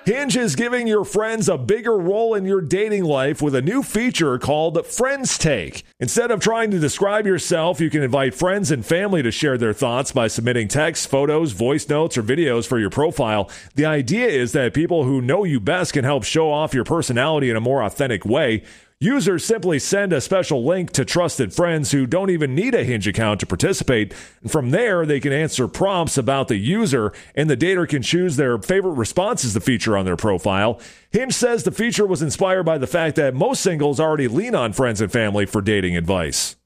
Hinge is giving your friends a bigger role in your dating life with a new feature called Friends Take. Instead of trying to describe yourself, you can invite friends and family to share their thoughts by submitting texts, photos, voice notes, or videos for your profile. The idea is that people who know you best can help show off your personality in a more authentic way. Users simply send a special link to trusted friends who don't even need a Hinge account to participate. And from there, they can answer prompts about the user, and the dater can choose their favorite responses to feature on their profile. Hinge says the feature was inspired by the fact that most singles already lean on friends and family for dating advice.